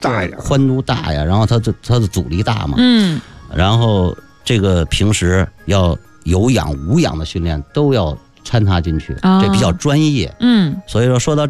大一点， 欢度大呀，然后它的阻力大嘛，然后这个平时要有氧无氧的训练都要掺插进去，这比较专业，所以说到这。